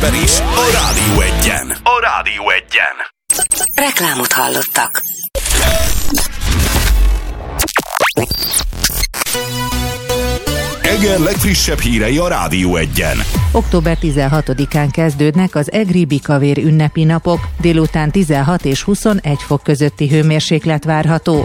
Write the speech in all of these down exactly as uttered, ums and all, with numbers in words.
Budapestben is, a Rádió Egyen. A Rádió Egyen. Reklámot hallottak. Eger legfrissebb hírei a Rádió Egyen. október tizenhatodikán kezdődnek az egri bikavér ünnepi napok, délután tizenhat és huszonegy fok közötti hőmérséklet várható.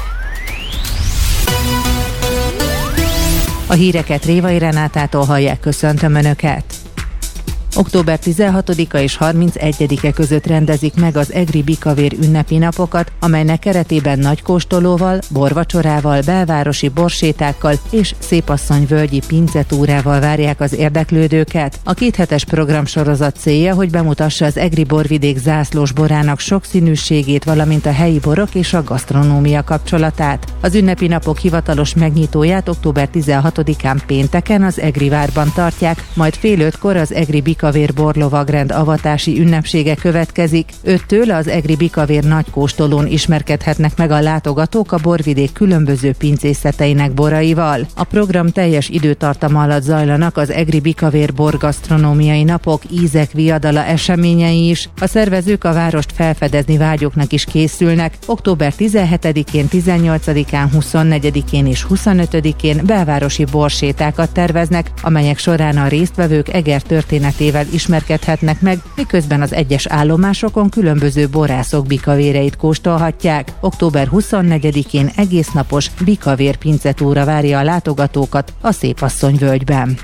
A híreket Révai Renátától hallják, köszöntöm Önöket! október tizenhatodika és harmincegyedike között rendezik meg az egri bikavér ünnepi napokat, amelynek keretében nagykóstolóval, borvacsorával, belvárosi borsétákkal és szépasszonyvölgyi pincetúrával várják az érdeklődőket. A kéthetes programsorozat célja, hogy bemutassa az egri borvidék zászlós borának sokszínűségét, valamint a helyi borok és a gasztronómia kapcsolatát. Az ünnepi napok hivatalos megnyitóját október tizenhatodikán pénteken az Egri várban tartják, majd fél ötkor az egri bikavér Bikavér borlovagrend avatási ünnepsége következik. Öttől az egri bikavér nagykóstolón ismerkedhetnek meg a látogatók a borvidék különböző pincészeteinek boraival. A program teljes időtartama alatt zajlanak az egri bikavér borgasztronómiai napok, ízek viadala eseményei is. A szervezők a várost felfedezni vágyóknak is készülnek. október tizenhetedikén, tizennyolcadikán, huszonnegyedikén és huszonötödikén belvárosi borsétákat terveznek, amelyek során a résztvevők Eger történetével ismerkedhetnek meg, miközben az egyes állomásokon különböző borászok bikavéreit kóstolhatják. október huszonnegyedikén egésznapos bikavér pincetúra várja a látogatókat a Szépasszonyvölgyben.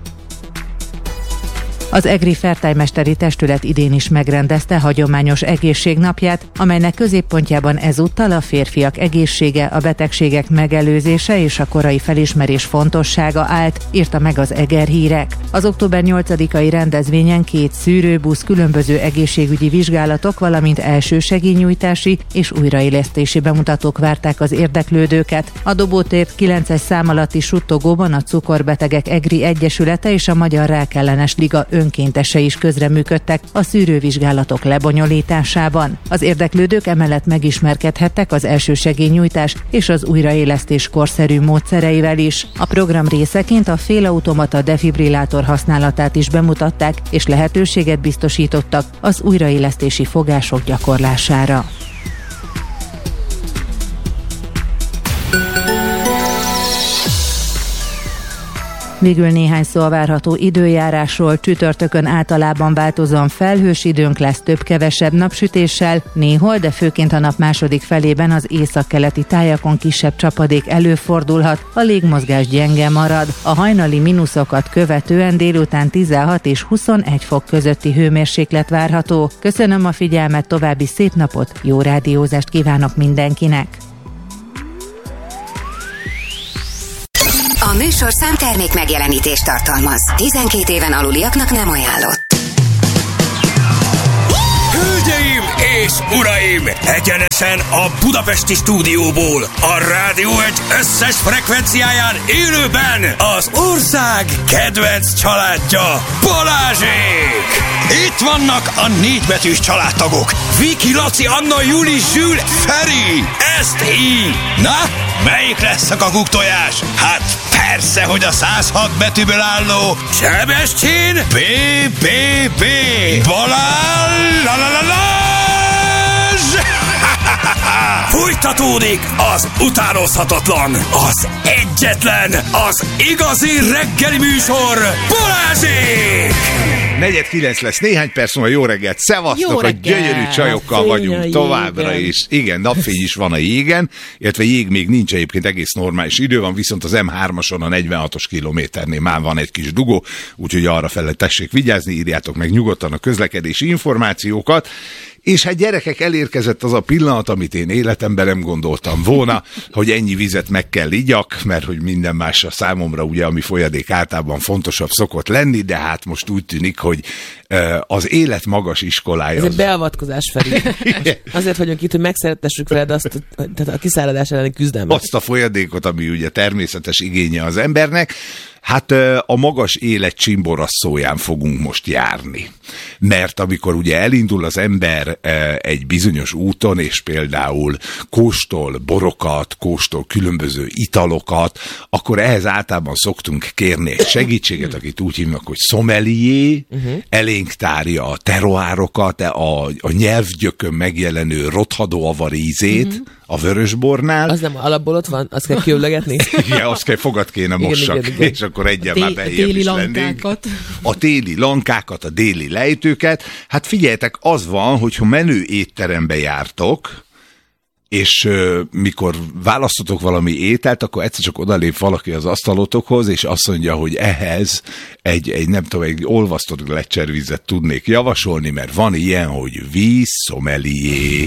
Az egri fertájmesteri testület idén is megrendezte hagyományos egészségnapját, amelynek középpontjában ezúttal a férfiak egészsége, a betegségek megelőzése és a korai felismerés fontossága állt, írta meg az Eger Hírek. Az október nyolcadikai rendezvényen két szűrőbusz, különböző egészségügyi vizsgálatok, valamint elsősegélynyújtási és újraélesztési bemutatók várták az érdeklődőket. A Dobótér kilences szám alatti suttogóban a Cukorbetegek Egri Egyesülete és a Magyar Rákellenes Liga önkéntesei is közreműködtek a szűrővizsgálatok lebonyolításában. Az érdeklődők emellett megismerkedhettek az elsősegélynyújtás és az újraélesztés korszerű módszereivel is. A program részeként a félautomata defibrillátor használatát is bemutatták, és lehetőséget biztosítottak az újraélesztési fogások gyakorlására. Végül néhány szó a várható időjárásról. Csütörtökön általában változóan felhős időnk lesz, több-kevesebb napsütéssel, néhol, de főként a nap második felében az északkeleti tájakon kisebb csapadék előfordulhat, a légmozgás gyenge marad. A hajnali mínuszokat követően délután tizenhat és huszonegy fok közötti hőmérséklet várható. Köszönöm a figyelmet, további szép napot, jó rádiózást kívánok mindenkinek! A műsorszám termék megjelenítést tartalmaz. tizenkét éven aluliaknak nem ajánlott. Hölgyeim és uraim! Egyenesen a budapesti stúdióból, a Rádió Egy összes frekvenciáján élőben az ország kedvenc családja, Balázsék! Itt vannak a négybetűs családtagok. Viki, Laci, Anna, Juli, Zsül, Feri. Ezt így. Na, melyik lesz a kakuktojás? Hát persze, hogy a száz hat betűből álló Sebestyén B B B Balázs la la la la Fújtatódik az utánozhatatlan, az egyetlen, az igazi reggeli műsor, Balázsék! Negyed kilenc lesz, néhány perc múlva, jó reggelt, szevasztok, a gyönyörű csajokkal vagyunk továbbra is. Igen, napfény is van a jégen, illetve jég még nincs, egyébként egész normális idő van, viszont az em hármason a negyvenhatos kilométernél már van egy kis dugó, úgyhogy arra fele tessék vigyázni, írjátok meg nyugodtan a közlekedési információkat. És hát gyerekek, elérkezett az a pillanat, amit én életemben nem gondoltam volna, hogy ennyi vizet meg kell igyak, mert hogy minden másra számomra ugye, ami folyadék általában fontosabb szokott lenni, de hát most úgy tűnik, hogy az élet magas iskolája. Ez az... egy beavatkozás, Feri. Azért vagyunk itt, hogy megszeretessük veled azt, tehát a kiszáradás elleni küzdelmet. Azt a folyadékot, ami ugye természetes igénye az embernek. Hát a magas élet csimborasszóján fogunk most járni. Mert amikor ugye elindul az ember egy bizonyos úton, és például kóstol borokat, kóstol különböző italokat, akkor ehhez általában szoktunk kérni egy segítséget, akit úgy hívnak, hogy sommelier, uh-huh. elénk tárja a teroárokat, a, a nyelvgyökön megjelenő rothadó avar ízét, uh-huh. a vörösbornál. Az nem alapból ott van? Azt kell kiöblögetni? Igen, azt kell, fogad kéne mossak, igen, igen, igen. És akkor egyen már beljebb is lennénk. A téli lankákat, a déli lejtőket. Hát figyeljetek, az van, hogyha menő étterembe jártok, és uh, mikor választotok valami ételt, akkor egyszer csak odalép valaki az asztalotokhoz, és azt mondja, hogy ehhez egy, egy nem tudom, egy olvasztott gletszervizet tudnék javasolni, mert van ilyen, hogy víz sommelier.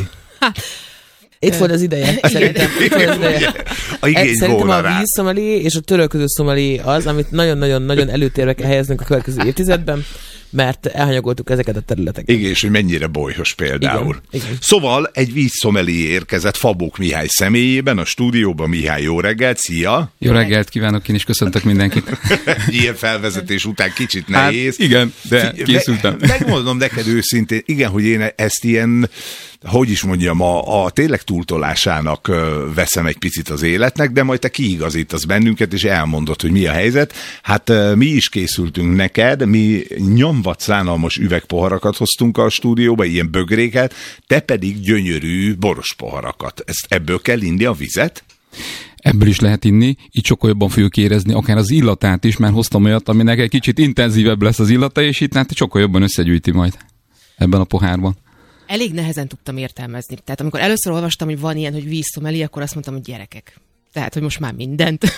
Itt volt az ideje, szerintem. Itt volt az ideje. A igény szerintem a rá. víz sommelier és a törölköző sommelier az, amit nagyon-nagyon-nagyon előtérbe kell helyeznünk a következő évtizedben, mert elhanyagoltuk ezeket a területeket. Igen, és hogy mennyire bolyhos például. Igen, igen. Szóval egy vízszomelié érkezett Fabók Mihály személyében a stúdióban. Mihály, jó reggelt, szia! Jó reggelt kívánok, én is köszöntök mindenkit. Ilyen felvezetés után kicsit nehéz. Hát igen, de készültem. Megmondom neked őszintén, igen, hogy én ezt ilyen, hogy is mondjam, a, a tényleg túltolásának veszem egy picit az életnek, de majd te kiigazítasz bennünket, és elmondod, hogy mi a helyzet. Hát mi is készültünk neked, mi nyomvat szánalmas üvegpoharakat hoztunk a stúdióba, ilyen bögréket, te pedig gyönyörű boros poharakat. Ezt ebből kell inni a vizet? Ebből is lehet inni, így sokkal jobban fogjuk érezni, akár az illatát is, mert hoztam olyat, aminek egy kicsit intenzívebb lesz az illata, és itt hát sokkal jobban összegyűjti majd ebben a pohárban. Elég nehezen tudtam értelmezni. Tehát amikor először olvastam, hogy van ilyen, hogy vízszomeli, akkor azt mondtam, hogy gyerekek. Tehát, hogy most már mindent.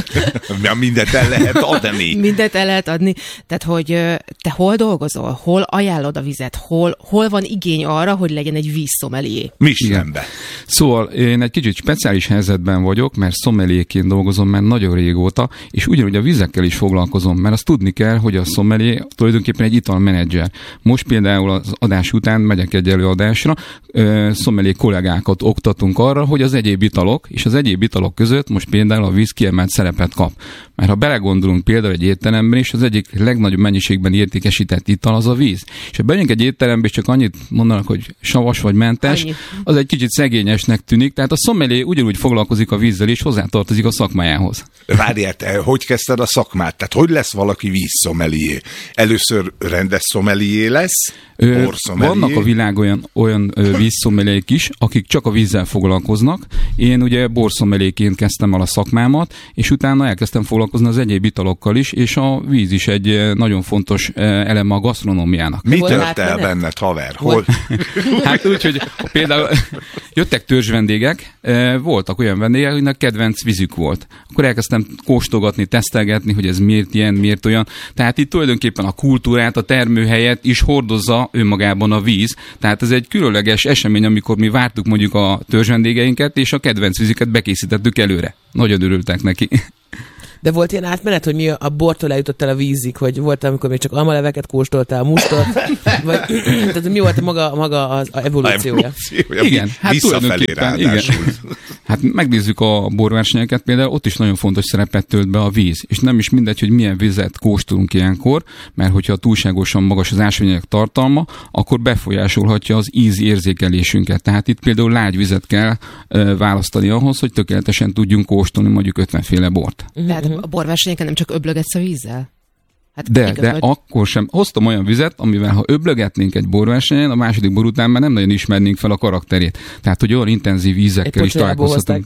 Ja, mindent el lehet adni. Mindent el lehet adni. Tehát, hogy te hol dolgozol? Hol ajánlod a vizet? Hol, hol van igény arra, hogy legyen egy vízszomelié? Michelinbe. Szóval én egy kicsit speciális helyzetben vagyok, mert szomeliéként dolgozom már nagyon régóta, és ugyanúgy a vizekkel is foglalkozom, mert azt tudni kell, hogy a szomelié tulajdonképpen egy italmenedzser. Most például az adás után megyek egy előadásra, szomelié kollégákat oktatunk arra, hogy az egyéb italok és az egyéb italok között most például a víz kiemelt szerepet kap. Mert ha belegondolunk például egy étteremben is, az egyik legnagyobb mennyiségben értékesített ital az a víz. És ha bejönk egy étterembe, és csak annyit mondanak, hogy savas vagy mentes, annyi. Az egy kicsit szegényesnek tűnik. Tehát a sommelier ugyanúgy foglalkozik a vízzel, és hozzátartozik a szakmájához. Várjál, te hogy kezdted a szakmát? Tehát hogy lesz valaki vízszomelié? Először rendes sommelié lesz? Ö, vannak a világ olyan, olyan vízszomeliék is, akik csak a vízzel foglalkoznak. Én ugye borszomeliéként kezdtem el a szakmámat, és utána elkezdtem foglalkozni az egyéb italokkal is, és a víz is egy nagyon fontos eleme a gasztronómiának. Mi tört el benned, haver? Hol? Hát úgy, hogy például jöttek törzsvendégek, voltak olyan vendégek, akiknek kedvenc vízük volt. Akkor elkezdtem kóstolgatni, tesztelgetni, hogy ez miért ilyen, miért olyan. Tehát itt tulajdonképpen a kultúrát, a termőhelyet is hordozza önmagában a víz. Tehát ez egy különleges esemény, amikor mi vártuk mondjuk a törzsvendégeinket, és a kedvenc vízüket bekészítettük előre. Nagyon örültek neki. De volt ilyen átmenet, hogy mi a bortól eljutott el a vízig, hogy volt, amikor még csak almaleveket kóstoltál, mustort, vagy tehát mi volt maga, maga az a evolúciója? A evolúciója. Igen, hát visszafelé ráadásul. Igen. Hát megnézzük a borversenyeket, például ott is nagyon fontos szerepet tölt be a víz, és nem is mindegy, hogy milyen vizet kóstolunk ilyenkor, mert hogyha túlságosan magas az ásványanyag tartalma, akkor befolyásolhatja az ízérzékelésünket. Tehát itt például lágy vizet kell e, választani ahhoz, hogy tökéletesen tudjunk kóstolni mondjuk ötvenféle bort. Tehát a borversenyeken nem csak öblögetsz a vízzel? Hát de, de akkor sem. Hoztam olyan vizet, amivel ha öblögetnénk egy borversenyen, a második bor után már nem nagyon ismernénk fel a karakterét. Tehát, hogy olyan intenzív ízekkel is találkozhatunk.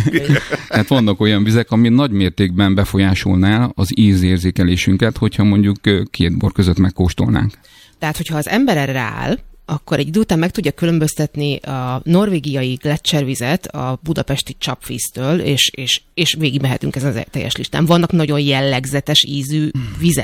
Tehát vannak olyan vizek, ami nagy mértékben befolyásolná az ízérzékelésünket, hogyha mondjuk két bor között megkóstolnánk. Tehát, hogyha az ember erre rááll, akkor egy idő után meg tudja különböztetni a norvégiai gletszervizet a budapesti csapvíztől, és, és, és végigmehetünk ezen az teljes listán. Vannak nagyon jellegzetes ízű vizek.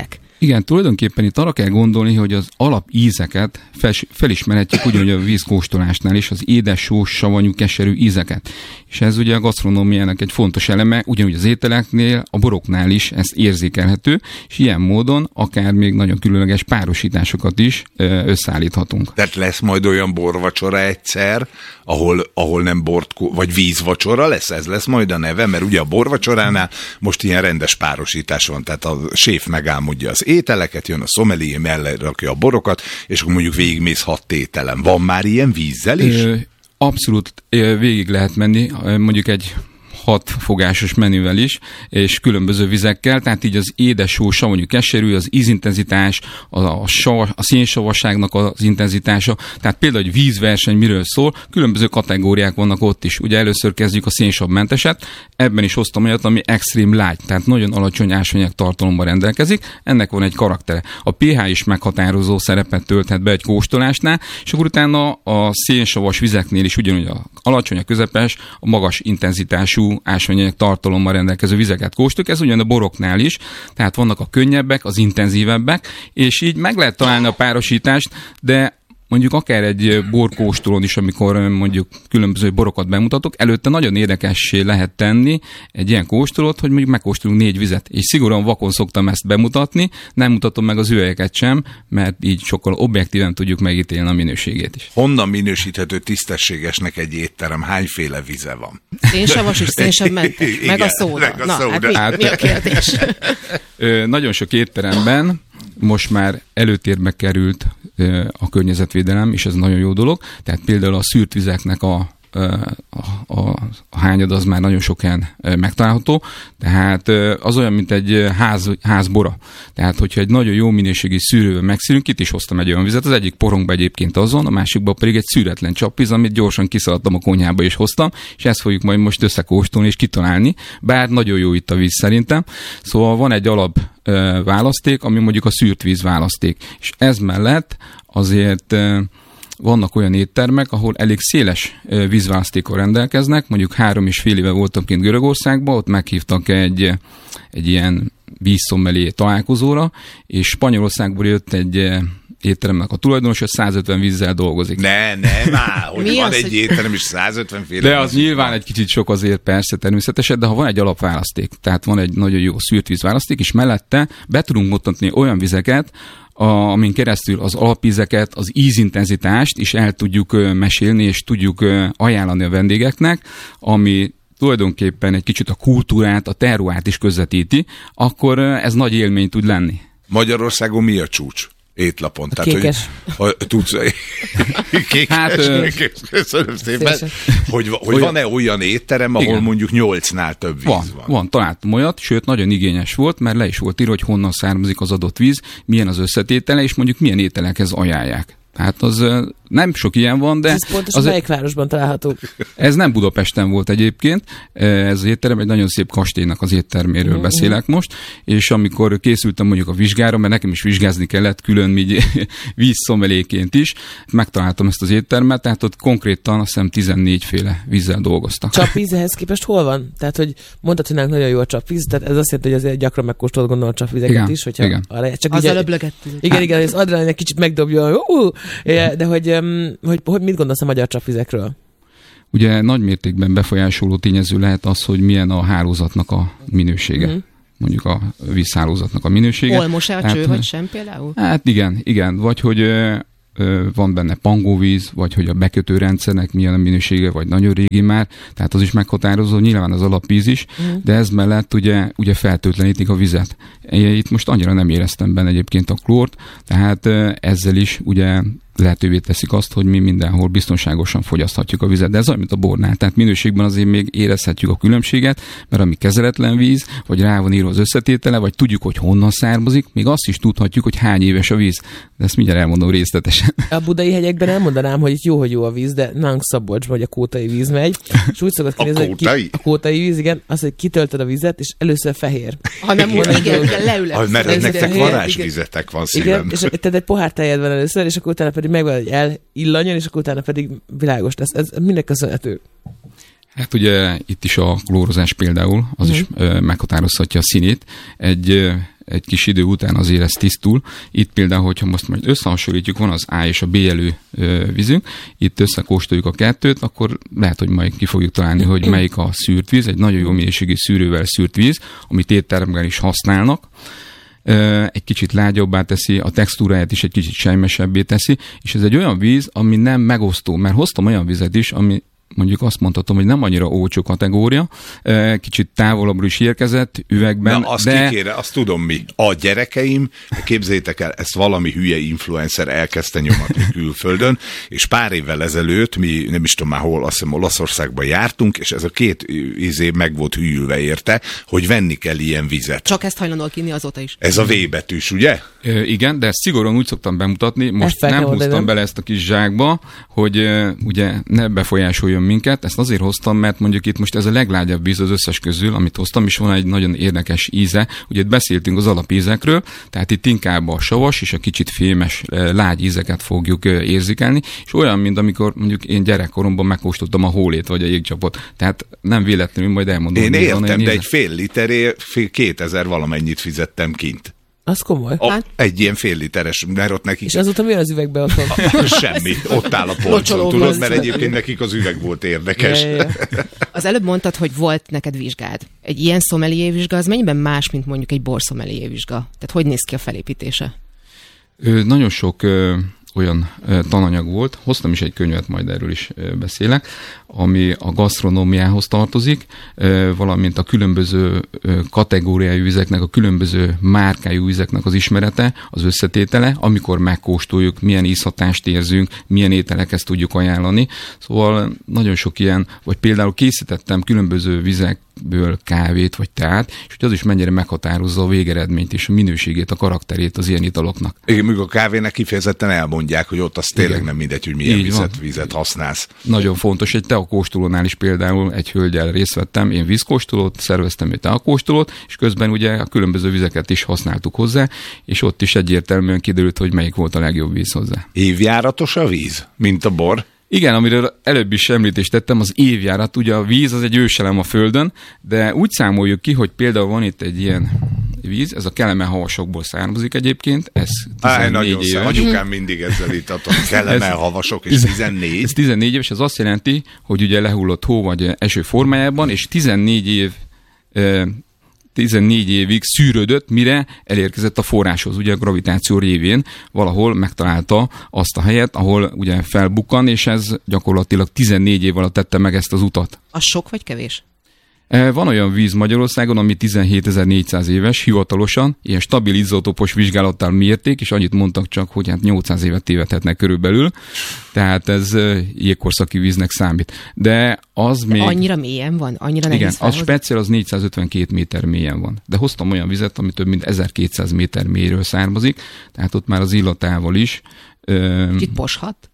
Igen, tulajdonképpen itt arra kell gondolni, hogy az alapízeket fel, felismerhetjük ugyanúgy a vízkóstolásnál is, az édes, sós, savanyú, keserű ízeket. És ez ugye a gasztronómiának egy fontos eleme, ugyanúgy az ételeknél, a boroknál is ez érzékelhető, és ilyen módon akár még nagyon különleges párosításokat is összeállíthatunk. Tehát lesz majd olyan borvacsora egyszer, ahol, ahol nem bort, vagy vízvacsora lesz, ez lesz majd a neve, mert ugye a borvacsoránál most ilyen rendes párosítás van, tehát a séf megálmodja az ételeket, jön a szomelié, mellé rakja a borokat, és akkor mondjuk végigmész hat tételen. Van már ilyen vízzel is? Ö, abszolút végig lehet menni, mondjuk egy hat fogásos menüvel is, és különböző vizekkel, tehát így az édes, só, savanyú, keserű, az ízintenzitás, a, a, sav, a szénsavasságnak az intenzitása, tehát például egy vízverseny miről szól, különböző kategóriák vannak ott is. Ugye először kezdjük a szénsavmenteset, ebben is hoztam olyat, ami extreme light, tehát nagyon alacsony ásványanyag tartalommal rendelkezik, ennek van egy karaktere. A pH is meghatározó szerepet tölthet be egy kóstolásnál, és akkor utána a szénsavas vizeknél is ugyanúgy a alacsony, a közepes, a magas intenzitású ásványanyag tartalommal rendelkező vizeket kóstoljuk, ez ugyan a boroknál is, tehát vannak a könnyebbek, az intenzívebbek, és így meg lehet találni a párosítást, de mondjuk akár egy borkóstolón is, amikor mondjuk különböző borokat bemutatok, előtte nagyon érdekessé lehet tenni egy ilyen kóstolót, hogy mondjuk megkóstolunk négy vizet, és szigorúan vakon szoktam ezt bemutatni, nem mutatom meg az üvegeket sem, mert így sokkal objektíven tudjuk megítélni a minőségét is. Honnan minősíthető tisztességesnek egy étterem? Hányféle vize van? Szénsavas és szénsavmentes, meg a szóda. Meg a Na, szóda. hát mi, mi a kérdés? Ö, nagyon sok étteremben most már előtérbe került ö, a környezetvédelem, és ez nagyon jó dolog. Tehát például a szűrt vizeknek a, a, a, a hányad az már nagyon sok helyen megtalálható. Tehát ö, az olyan, mint egy ház, házbora. Tehát, hogyha egy nagyon jó minőségi szűrővel megszűrünk, itt is hoztam egy olyan vizet, az egyik porongba egyébként azon, a másikban pedig egy szűretlen csapvíz, amit gyorsan kiszaladtam a konyhába és hoztam, és ezt fogjuk majd most összekóstolni és kitalálni, bár nagyon jó itt a víz szerintem. Szóval van egy alap választék, ami mondjuk a szűrt víz választék. És ez mellett azért vannak olyan éttermek, ahol elég széles vízválasztékkal rendelkeznek, mondjuk három és fél éve voltam kint Görögországban, ott meghívtak egy, egy ilyen vízszommelé találkozóra, és Spanyolországból jött egy étteremnek a tulajdonos, hogy százötven vízzel dolgozik. Ne, ne, már, hogy Mi van az, egy hogy... étterem is százötven féle. De az nyilván egy kicsit sok azért persze természetesen, de ha van egy alapválaszték, tehát van egy nagyon jó szűrt választék, és mellette be tudunk mutatni olyan vizeket, a, amin keresztül az alapízeket, az ízintenzitást is el tudjuk ö, mesélni, és tudjuk ö, ajánlani a vendégeknek, ami tulajdonképpen egy kicsit a kultúrát, a terroárt is közvetíti, akkor ö, ez nagy élmény tud lenni. Magyarországon mi a csúcs? Étlapon. A kékes. Hogy, ha, tudsz, kékes, hát, kékes, köszönöm szépen. Hogy, hogy olyan, van-e olyan étterem, ahol igen, mondjuk nyolcnál több víz van? Van, van, találtam olyat, sőt nagyon igényes volt, mert le is volt írva, hogy honnan származik az adott víz, milyen az összetétele, és mondjuk milyen ételekhez ajánlják. Hát az nem sok ilyen van, de... Ez pontosan az melyik városban található? Ez nem Budapesten volt egyébként, ez az étterem, egy nagyon szép kastélynak az étterméről uh-huh. beszélek most, és amikor készültem mondjuk a vizsgára, mert nekem is vizsgázni kellett külön vízszomeléként is, megtaláltam ezt az éttermet, tehát ott konkrétan azt hiszem tizennégy féle vízzel dolgoztak. Csapvíz ehhez képest hol van? Tehát, hogy mondtad, hogy nagyon jó a csapvíz, tehát ez azt jelenti, hogy azért gyakran megkóstolod gondolom a csapvizeket igen, is, hogyha igen. Arra, csak azzal öblögettél. Igen, igen, az adrenalin egy kicsit megdobja, uh, de hogy, um, hogy, hogy mit gondolsz a magyar csapvizekről? Ugye nagy mértékben befolyásoló tényező lehet az, hogy milyen a hálózatnak a minősége. Mm. Mondjuk a vízhálózatnak a minősége. Olmos-e a cső, vagy sem például? Hát igen, igen. Vagy hogy ö, ö, van benne pangóvíz, vagy hogy a bekötő rendszernek milyen a minősége, vagy nagyon régi már. Tehát az is meghatározó, nyilván az alapvíz is, mm. de ez mellett ugye, ugye feltöltlenítik a vizet. Itt most annyira nem éreztem benne egyébként a klórt, tehát ö, ezzel is ugye lehetővé teszik azt, hogy mi mindenhol biztonságosan fogyaszthatjuk a vizet. De ez olyan, mint a bornál. Tehát minőségben azért még érezhetjük a különbséget, mert ami kezeletlen víz, vagy rá van írva az összetétele, vagy tudjuk, hogy honnan származik, még azt is tudhatjuk, hogy hány éves a víz. De ezt mindjárt elmondom részletesen. A budai hegyekben elmondanám, hogy itt jó, hogy jó a víz, de nálunk Szabolcsban, hogy a kótai víz megy, és úgy szokott kérdezni, hogy ki, a kótai víz, igen, az, hogy kitöltöd a vizet, és először fehér. Ha nem mondom, igen, igen, leülök. Mert nektek varázsvizetek van szívem. És tehát egy pohár tejed van először, és akkor utána pedig megvan, hogy elillanjon, és akkor utána pedig világos lesz. Ez minek köszönhető? Hát ugye itt is a klórozás például, az uh-huh. is ö, meghatározhatja a színét. Egy, ö, egy kis idő után azért ez tisztul. Itt például, hogyha most majd összehasonlítjuk, van az A és a B jelű vízünk, itt összekóstoljuk a kettőt, akkor lehet, hogy majd ki fogjuk találni, hogy melyik a szűrt víz, egy nagyon jó minőségű szűrővel szűrt víz, amit étteremben is használnak. Egy kicsit lágyabbá teszi, a textúráját is egy kicsit sejmesebbé teszi, és ez egy olyan víz, ami nem megosztó, mert hoztam olyan vizet is, ami mondjuk azt mondhatom, hogy nem annyira olcsó kategória, kicsit távolabbról is érkezett üvegben. Na, azt de... kikére, azt tudom mi. A gyerekeim, képzeljétek el, ezt valami hülye influencer elkezdte nyomatni külföldön, és pár évvel ezelőtt mi, nem is tudom már hol, azt hiszem Olaszországban jártunk, és ez a két izé meg volt hűlve érte, hogy venni kell ilyen vizet. Csak ezt hajlandóak inni azóta is. Ez a V betűs, ugye? Ö, igen, de ezt szigorúan úgy szoktam bemutatni, most nem húztam nem. bele ezt a kis zsákba, hogy uh, ugye ne befolyásoljon minket, ezt azért hoztam, mert mondjuk itt most ez a leglágyabb víz az összes közül, amit hoztam, és van egy nagyon érdekes íze. Ugye itt beszéltünk az alapízekről, tehát itt inkább a savas és a kicsit fémes, lágy ízeket fogjuk érzékelni, és olyan, mint amikor mondjuk én gyerekkoromban megkóstoltam a hólét vagy a jégcsapot. Tehát nem véletlenül, majd elmondom. Én értem, de egy fél literért fél kétezer valamennyit fizettem kint. Az komoly. A, egy ilyen fél literes, mert ott nekik... És azóta mi az üvegbe otthon? Semmi, ott áll a polcon, tudod, mert egyébként nekik az üveg volt érdekes. Ja, ja. Az előbb mondtad, hogy volt neked vizsgád. Egy ilyen szomelié vizsga, az mennyiben más, mint mondjuk egy borszomelié vizsga? Tehát hogy néz ki a felépítése? Ö, nagyon sok... Ö... olyan ö, tananyag volt, hoztam is egy könyvet, majd erről is ö, beszélek, ami a gasztronómiához tartozik, ö, valamint a különböző ö, kategóriájú vizeknek, a különböző márkájú vizeknek az ismerete, az összetétele, amikor megkóstoljuk, milyen ízhatást érzünk, milyen ételekhez tudjuk ajánlani. Szóval nagyon sok ilyen, vagy például készítettem különböző vizekből kávét vagy teát, és hogy az is mennyire meghatározza a végeredményt és a minőségét, a karakterét az ilyen italoknak. Igen, még a kávének kifejezetten elmondják, hogy ott az tényleg igen. Nem mindegy, hogy milyen vizet, vizet használsz. Nagyon fontos, egy teakóstolónál is például egy hölgyel részt vettem, én vízkóstolót, szerveztem egy teakóstolót, és közben ugye a különböző vizeket is használtuk hozzá, és ott is egyértelműen kiderült, hogy melyik volt a legjobb víz hozzá. Évjáratos a víz, mint a bor? Igen, amiről előbb is említést tettem, az évjárat, ugye a víz az egy őselem a Földön, de úgy számoljuk ki, hogy például van itt egy ilyen víz, ez a Kelemen-havasokból származik egyébként, ez tizennégy éves. Anyukám mindig ezzel itatom, Kelemen-havasok, és tizennégy. Ez tizennégy éves, ez azt jelenti, hogy ugye lehullott hó vagy eső formájában, és tizennégy év tizennégy évig szűrődött, mire elérkezett a forráshoz, ugye a gravitáció révén valahol megtalálta azt a helyet, ahol ugye felbukkan, és ez gyakorlatilag tizennégy év alatt tette meg ezt az utat. Az sok vagy kevés? Van olyan víz Magyarországon, ami tizenhétezer-négyszáz éves, hivatalosan, ilyen stabil izotópos vizsgálattal mérték, és annyit mondtak csak, hogy hát nyolcszáz évet tévedhetnek körülbelül, tehát ez jégkorszaki víznek számít. De az De még... annyira mélyen van? Annyira nehéz igen, felhozni? az speciál az négyszázötvenkét méter mélyen van. De hoztam olyan vizet, ami több mint ezerkétszáz méter mélyről származik, tehát ott már az illatával is. Kicsit poshat?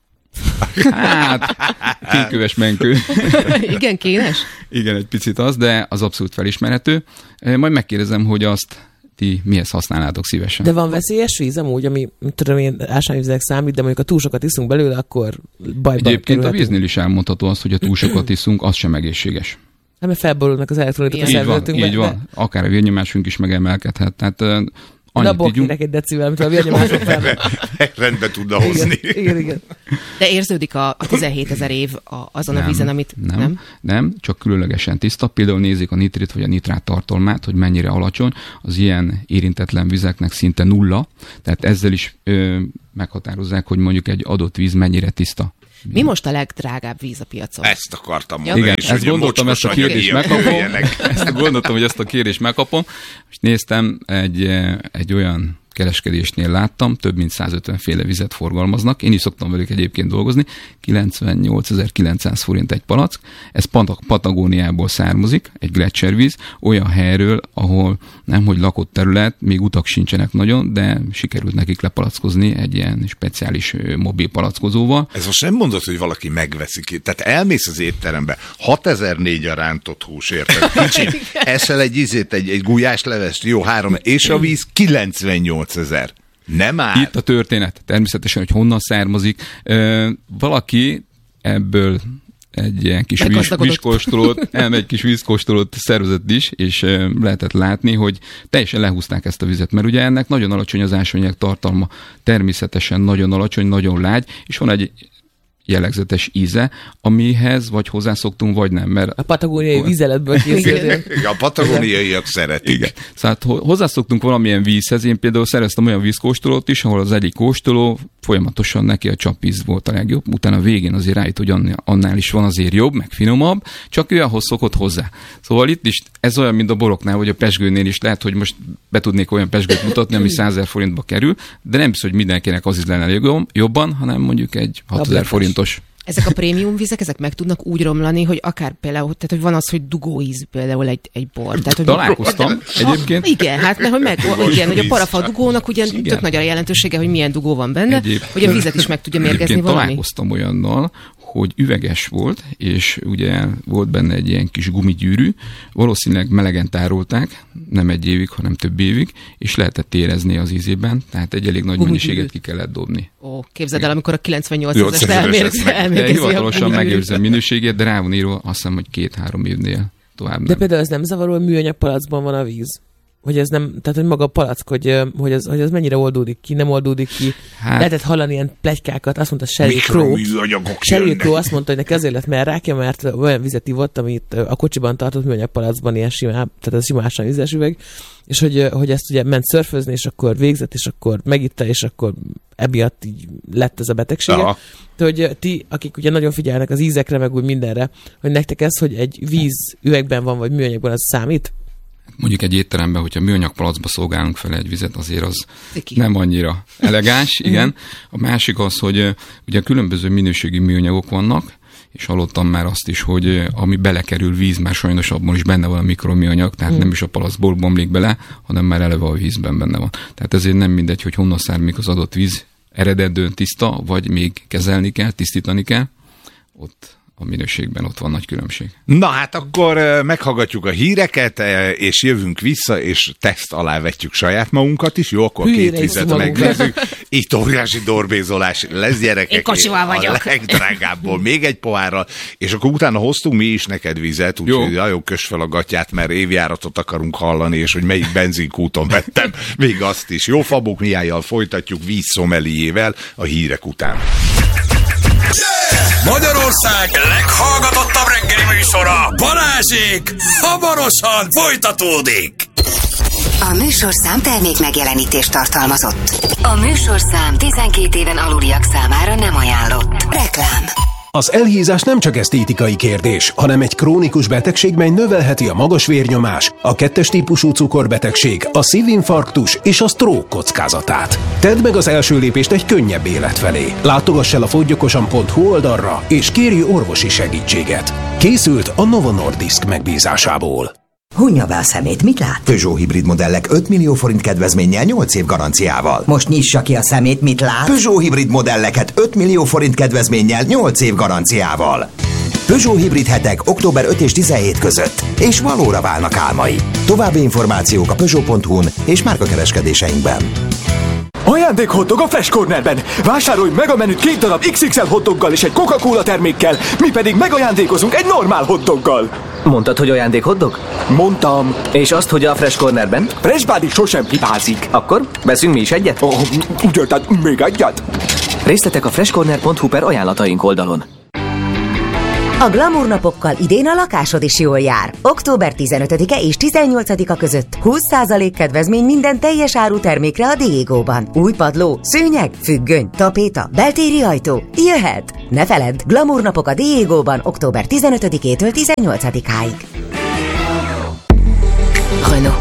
Hát, kétköves menkő. Igen, kénes? Igen, egy picit az, de az abszolút felismerhető. Majd megkérdezem, hogy azt ti mihez használnátok szívesen. De van veszélyes víz amúgy, ami, tudom én, ásványvizek számít, de mondjuk ha túl sokat iszunk belőle, akkor bajba Egyébként a víznél is elmondható azt, hogy ha túl sokat iszunk, az sem egészséges. Hát mert felborulnak az elektrolitok a így van, szervezetünkben. így van. Akár a vérnyomásunk is megemelkedhet. Tehát Na, abból kérek egy decivel, amit a vérnyomások fel. Rendbe tudna hozni. Igen, igen, igen. De érződik a, a tizenhétezer év a, azon nem, a vízen, amit... Nem, nem, nem, csak különlegesen tiszta. Például nézik a nitrit vagy a nitrát tartalmát, hogy mennyire alacsony. Az ilyen érintetlen vizeknek szinte nulla. Tehát ezzel is ö, meghatározzák, hogy mondjuk egy adott víz mennyire tiszta. Mi most a legdrágább víz a piacon? Ezt akartam mondani. Igen, és ezt gondoltam, ezt a kérdést megkapom. Ezt gondoltam, hogy ezt a kérdést megkapom. És néztem, egy, egy olyan kereskedésnél láttam, több mint százötven féle vizet forgalmaznak. Én is szoktam velük egyébként dolgozni. kilencvennyolcezer-kilencszáz forint egy palack. Ez Patagóniából származik, egy gletszervíz, olyan helyről, ahol nemhogy lakott terület, még utak sincsenek nagyon, de sikerült nekik lepalackozni egy ilyen speciális mobil palackozóval. Ez most nem mondod, hogy valaki megveszi ki. Tehát elmész az étterembe, hatezer-négy a rántott hús, érted? Kicsit eszel egy izét, egy, egy gulyáslevest, jó, három, és a víz kilencvennyolcezer. Nem áll. Itt a történet. Természetesen, hogy honnan származik. Ö, valaki ebből egy ilyen kis víz, vízkóstolót, elmegy kis vízkóstolót szervezett is, és lehetett látni, hogy teljesen lehúzták ezt a vizet, mert ugye ennek nagyon alacsony az ásványanyag tartalma, természetesen nagyon alacsony, nagyon lágy, és van egy jellegzetes íze, amihez vagy hozzászoktunk, vagy nem. Mert a patagóniai vízeletből készült. A patagóniaiak szeretik. Igen. Szóval hozzászoktunk valamilyen vízhez. Én például szereztem olyan vízkóstolót is, ahol az egyik kóstoló folyamatosan neki a csapvíz volt a legjobb, utána a végén azért rájött, hogy annál is van azért jobb, meg finomabb, csak ő ahhoz szokott hozzá. Szóval itt is ez olyan, mint a boroknál, vagy a pezsgőnél is lehet, hogy most be tudnék olyan pezsgőt mutatni, ami százezer forintba kerül, de nem biztos, hogy mindenkinek az is lenne jobban, hanem mondjuk egy hatezer forintos. Ezek a prémium vizek, ezek meg tudnak úgy romlani, hogy akár például, tehát hogy van az, hogy dugóíz például egy, egy bor. Tehát, hogy találkoztam egyébként. Igen, hát mert hogy meg, igen, hogy a parafa dugónak ugye igen. tök nagy a jelentősége, hogy milyen dugó van benne, egyébként, hogy a vizet is meg tudja mérgezni valami. Találkoztam olyannal, hogy üveges volt, és ugye volt benne egy ilyen kis gumigyűrű, valószínűleg melegen tárolták, nem egy évig, hanem több évig, és lehetett érezni az ízében, tehát egy elég nagy mennyiséget ki kellett dobni. Ó, képzeld el, amikor a kilencvennyolcas elmérgezi. De hivatalosan megőrzem minőségét, de rá van írva, azt hiszem, hogy két-három évnél tovább nem. De például ez nem zavaró, hogy műanyag palacban van a víz? Hogy ez nem, tehát hogy maga a palack, hogy, hogy, ez, hogy ez mennyire oldódik ki, nem oldódik ki. Hát, lehetett hallani ilyen pletykákat, azt mondta Sheryl Crow. Sheryl Crow azt mondta, hogy neki azért lett merrákja, mert olyan vizet ivott, amit a kocsiban tartott műanyag palackban, ilyen simá, tehát ez simásan vízes üveg, és hogy, hogy ezt ugye ment szörfözni, és akkor végzett, és akkor megitta, és akkor emiatt így lett ez a betegsége. Aha. De hogy ti, akik ugye nagyon figyelnek az ízekre, meg úgy mindenre, hogy nektek ez, hogy egy víz üvegben van, vagy műanyagban, az számít? Mondjuk egy étteremben, hogyha műanyag palacba szolgálunk fel egy vizet, azért az Ciki. nem annyira elegáns, igen. A másik az, hogy ugye különböző minőségi műanyagok vannak, és hallottam már azt is, hogy ami belekerül víz, már sajnos abban is benne van a mikroműanyag, tehát mm. nem is a palacból bomlik bele, hanem már eleve a vízben benne van. Tehát ezért nem mindegy, hogy honnan származik az adott víz, eredetdően tiszta, vagy még kezelni kell, tisztítani kell. Ott a minőségben ott van nagy különbség. Na hát akkor meghallgatjuk a híreket, és jövünk vissza, és teszt alá vetjük saját magunkat is. Jó, akkor két vizet megnézzük. Itt óriási dorbézolás lesz, gyerekek. Én kocsival vagyok. A legdrágábbból még egy pohárral, és akkor utána hoztunk mi is neked vizet, úgyhogy jó, jó kös fel a gatyát, mert évjáratot akarunk hallani, és hogy melyik benzinkúton vettem, még azt is. Jó, Fabók Mihályjal folytatjuk vízszomeliével a hírek után. Magyarország leghallgatottabb reggeli műsora, Balázsék, hamarosan folytatódik. A műsorszám termék megjelenítést tartalmazott. A műsorszám tizenkét éven aluliak számára nem ajánlott. Reklám. Az elhízás nem csak esztétikai kérdés, hanem egy krónikus betegség, mely növelheti a magas vérnyomás, a kettes típusú cukorbetegség, a szívinfarktus és a stroke kockázatát. Tedd meg az első lépést egy könnyebb élet felé. Látogass el a fogyjokosan pont hu oldalra, és kérj orvosi segítséget. Készült a Novo Nordisk megbízásából. Hunja be a szemét, mit lát? Peugeot hibrid modellek öt millió forint kedvezménnyel nyolc év garanciával. Most nyissa ki a szemét, mit lát? Peugeot hibrid modelleket öt millió forint kedvezménnyel nyolc év garanciával. Peugeot hibrid hetek október ötödike és tizenhetedike között, és valóra válnak álmai. További információk a peugeot pont hu-n és márkakereskedéseinkben. Ajándék hotdog a Fresh Cornerben! Vásárolj meg a menüt két darab iksz iksz el hotdoggal és egy Coca-Cola termékkel, mi pedig megajándékozunk egy normál hotdoggal. Mondtad, hogy ajándék hotdog? Mondtam. És azt, hogy a Fresh Cornerben? Fresh Body sosem hibázik. Akkor veszünk mi is egyet? Oh, ugye, tehát még egyet? Részletek a freshcorner pont hu per ajánlataink oldalon. A Glamour napokkal idén a lakásod is jól jár. október tizenötödike és tizennyolcadika között húsz százalék kedvezmény minden teljes áru termékre a Diegóban. Új padló, szőnyeg, függöny, tapéta, beltéri ajtó. Jöhet! Ne feledd, Glamour napok a Diegóban október tizenötödikétől tizennyolcadikáig. Renault.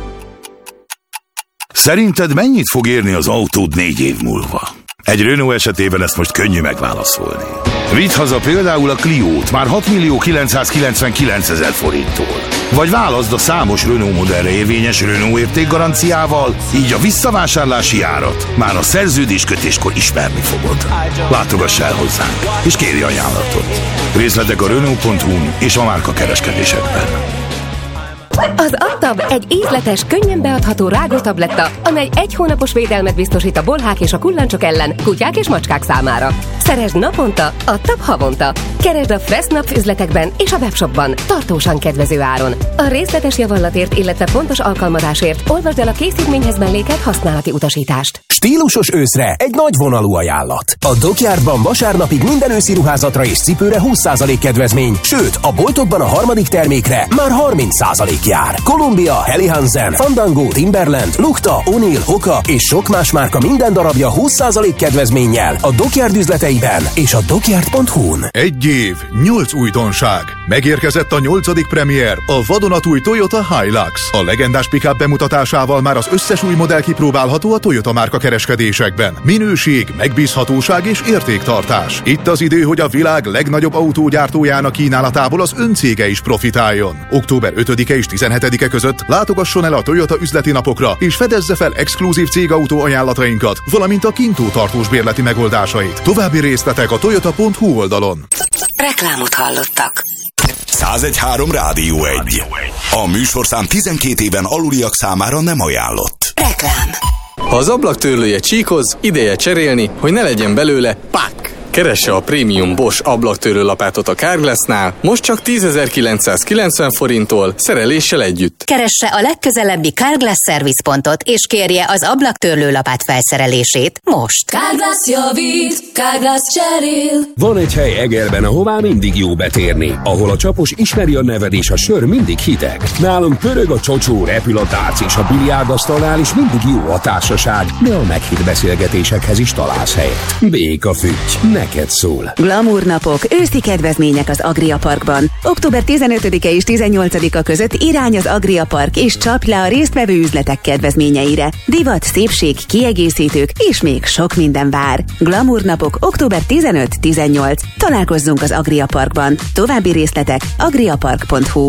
Szerinted mennyit fog érni az autód négy év múlva? Egy Renault esetében ezt most könnyű megválaszolni. Vidd haza például a Cliót már hat millió kilencszázkilencvenkilencezer forinttól. Vagy válaszd a számos Renault modellre érvényes Renault értékgaranciával, így a visszavásárlási árat már a szerződéskötéskor ismerni fogod. Látogass el hozzánk, és kérj ajánlatot. Részletek a renault pont hu-n és a márkakereskedésekben. Az Adtab egy ízletes, könnyen beadható rágótabletta, amely egy hónapos védelmet biztosít a bolhák és a kullancsok ellen, kutyák és macskák számára. Szeresd naponta, Adtab havonta. Keresd a Fressnapf üzletekben és a webshopban, tartósan kedvező áron. A részletes javallatért, illetve pontos alkalmazásért olvasd el a készítményhez mellékelt használati utasítást. Stílusos őszre egy nagy vonalú ajánlat. A Dockyardban vasárnapig minden őszi ruházatra és cipőre húsz százalék kedvezmény, sőt, a boltokban a harmadik termékre már harminc százalék jár. Columbia, Helly Hansen, Fandango, Timberland, Lukta, O'Neill, Hoka és sok más márka minden darabja húsz százalék kedvezménnyel a Dockyard üzleteiben és a dockyard pont hu-n. Egy év, nyolc újdonság. Megérkezett a nyolcadik premier, a vadonatúj Toyota Hilux. A legendás pick-up bemutatásával már az összes új modell kipróbálható a Toyota márka kereskedésekben. Minőség, megbízhatóság és értéktartás. Itt az idő, hogy a világ legnagyobb autógyártójának kínálatából az öncége is profitáljon. október ötödike és tizenhetedike között látogasson el a Toyota üzleti napokra, és fedezze fel exkluzív cégautó ajánlatainkat, valamint a kintó tartós bérleti megoldásait. További részletek a toyota pont hu oldalon. Reklámot hallottak. száz egy három Rádió egy. A műsorszám tizenkét éven aluliak számára nem ajánlott. Reklám. Ha az ablaktörlője csíkoz, ideje cserélni, hogy ne legyen belőle pak! Keresse a prémium Bosch ablaktörlő lapátot a Carglassnál, most csak tízezer-kilencszázkilencven forinttól, szereléssel együtt. Keresse a legközelebbi Carglass szervizpontot, és kérje az ablaktörlő lapát felszerelését most. Carglass javít, Carglass cserél. Van egy hely Egerben, ahová mindig jó betérni, ahol a csapos ismeri a neved és a sör mindig hideg. Nálunk pörög a csocsó, repül a dác és a biliárdasztalnál is mindig jó a társaság, de a meghitt beszélgetésekhez is találsz helyet. Béka fügy, neked szól. Glamour napok, őszi kedvezmények az Agria Parkban. október tizenötödike és tizennyolcadika között irány az Agria Park, és csapj le a résztvevő üzletek kedvezményeire. Divat, szépség, kiegészítők és még sok minden vár. Glamour napok október tizenöt-tizennyolc. Találkozzunk az Agria Parkban. További részletek agriapark pont hu.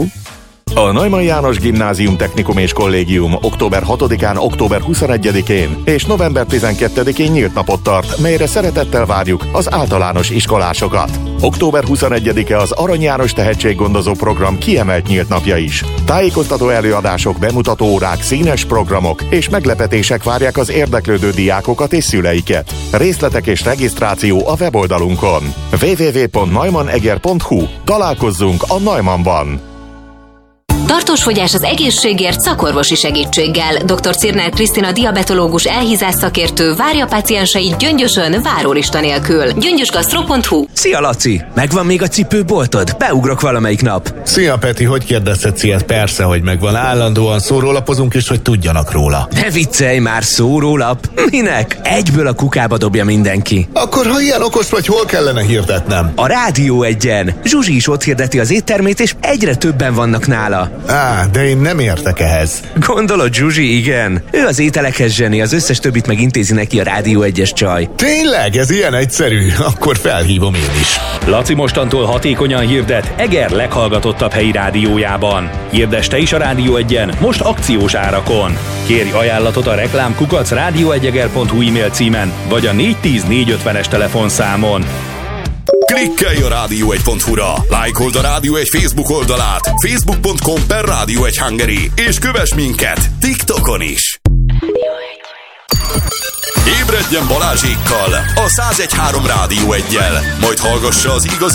A Neumann János Gimnázium Technikum és Kollégium október hatodikán, október huszonegyedikén és november tizenkettedikén nyílt napot tart, melyre szeretettel várjuk az általános iskolásokat. október huszonegyedike az Arany János Tehetséggondozó Program kiemelt nyílt napja is. Tájékoztató előadások, bemutató órák, színes programok és meglepetések várják az érdeklődő diákokat és szüleiket. Részletek és regisztráció a weboldalunkon. double-u double-u double-u pont neumanneger pont hu. Találkozzunk a Neumannban! Tartós fogyás az egészségért szakorvosi segítséggel. doktor Cirner Krisztina diabetológus elhízás szakértő várja pácienseit Gyöngyösön várólista nélkül. gyöngyösgasztro pont hu. Szia Laci! Megvan még a cipőboltod? Beugrok valamelyik nap. Szia Peti, hogy kérdezhetsz ilyet? Persze, hogy megvan. Állandóan szórólapozunk is, hogy tudjanak róla. Ne viccelj már, szórólap! Minek? Egyből a kukába dobja mindenki. Akkor ha ilyen okos vagy, hol kellene hirdetnem? A Rádió egyen. Zsuzsi is ott hirdeti az éttermét, és egyre többen vannak nála. Á, de én nem értek ehhez. Gondolod, Zsuzsi, igen. Ő az ételekhez zseni, az összes többit megintézi neki a Rádió egyes csaj. Tényleg? Ez ilyen egyszerű? Akkor felhívom én is. Laci mostantól hatékonyan hirdet Eger leghallgatottabb helyi rádiójában. Hirdess te is a Rádió egyen, most akciós árakon. Kérj ajánlatot a reklámkukac rádióegyeger pont hu e-mail címen, vagy a négy tíz négy ötvenes telefonszámon. Klikkelj a rádió egy pont hu-ra, lájkold a Rádió egy Facebook oldalát, facebook pont com per Rádió egy Hungary, és kövess minket TikTokon is. Ébredjen Balázsékkal a száz egy három Rádió eggyel, majd hallgassa az igazi